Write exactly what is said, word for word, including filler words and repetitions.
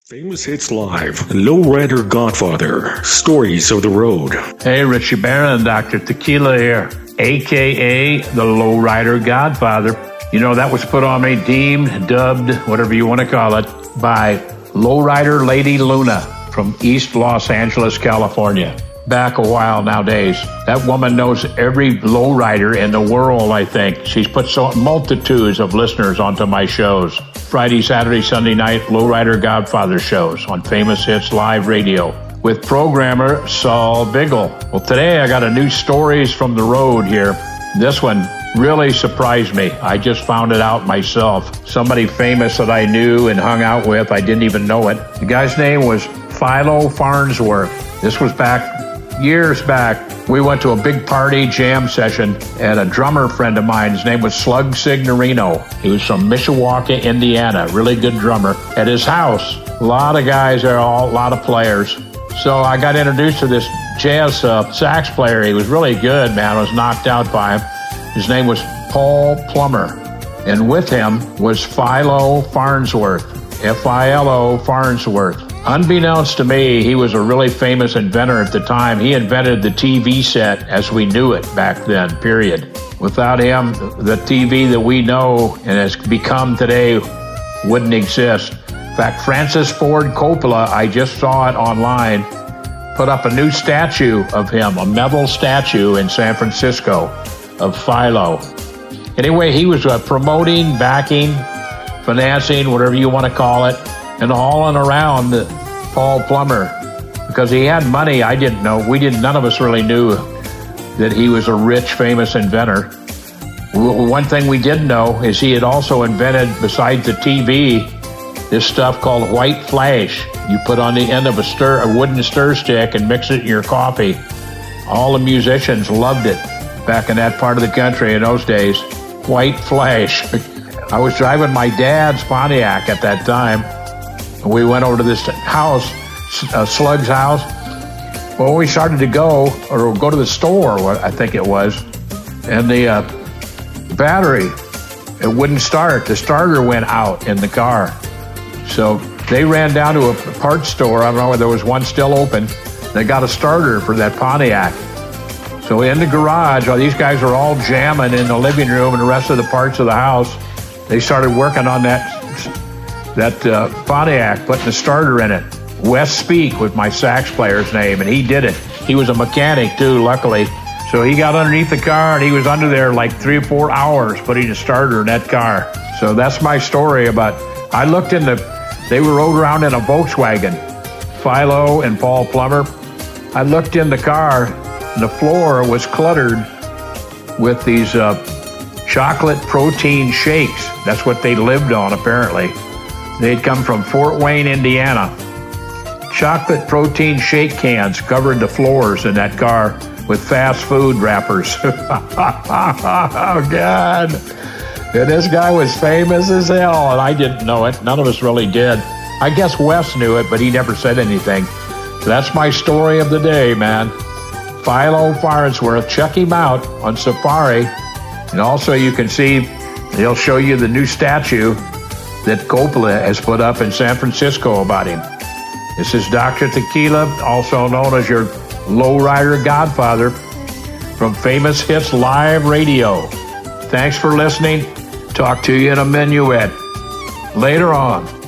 Famous Hits Live, Lowrider Godfather, Stories of the Road. Hey, Richie Barron, Doctor Tequila here, a k a the Lowrider Godfather. You know, that was put on me, deemed, dubbed, whatever you want to call it, by Lowrider Lady Luna from East Los Angeles, California. Back a while nowadays. That woman knows every lowrider in the world, I think. She's put so multitudes of listeners onto my shows. Friday, Saturday, Sunday night, Lowrider Godfather shows on Famous Hits Live Radio with programmer Saul Biggle. Well, today I got a new Stories from the Road here. This one really surprised me. I just found it out myself. Somebody famous that I knew and hung out with, I didn't even know it. The guy's name was Philo Farnsworth. This was back years back. We went to a big party jam session, and a drummer friend of mine, his name was Slug Signorino. He was from Mishawaka, Indiana, really good drummer. At his house, a lot of guys there, all, a lot of players. So I got introduced to this jazz uh, sax player. He was really good, man. I was knocked out by him. His name was Paul Plummer. And with him was Philo Farnsworth, F I L O Farnsworth. Unbeknownst to me, he was a really famous inventor at the time. He invented the T V set as we knew it back then, period. Without him, the T V that we know and has become today wouldn't exist. In fact, Francis Ford Coppola, I just saw it online, put up a new statue of him, a metal statue in San Francisco of Philo. Anyway, he was uh, promoting, backing, financing, whatever you want to call it, and hauling around Paul Plummer because he had money. I didn't know. We didn't. None of us really knew that he was a rich, famous inventor. One thing we did know is he had also invented, besides the T V, this stuff called white flash. You put on the end of a stir, a wooden stir stick, and mix it in your coffee. All the musicians loved it back in that part of the country in those days. White flash. I was driving my dad's Pontiac at that time. We went over to this house, uh, Slug's house. Well, we started to go, or go to the store, I think it was, and the uh, battery, it wouldn't start. The starter went out in the car. So they ran down to a parts store. I don't know whether there was one still open. They got a starter for that Pontiac. So in the garage, well, these guys were all jamming in the living room and the rest of the parts of the house. They started working on that that uh, Pontiac, putting the starter in it. Wes Speak was my sax player's name, and he did it. He was a mechanic, too, luckily. So he got underneath the car, and he was under there like three or four hours putting a starter in that car. So that's my story about, I looked in the, they were rode around in a Volkswagen, Philo and Paul Plummer. I looked in the car, and the floor was cluttered with these uh, chocolate protein shakes. That's what they lived on, apparently. They'd come from Fort Wayne, Indiana. Chocolate protein shake cans covered the floors in that car with fast food wrappers. Oh, God. And this guy was famous as hell, and I didn't know it. None of us really did. I guess Wes knew it, but he never said anything. So that's my story of the day, man. Philo Farnsworth. Check him out on Safari. And also you can see, they'll show you the new statue that Coppola has put up in San Francisco about him. This is Doctor Tequila, also known as your Lowrider Godfather, from Famous Hits Live Radio. Thanks for listening. Talk to you in a minuet later on.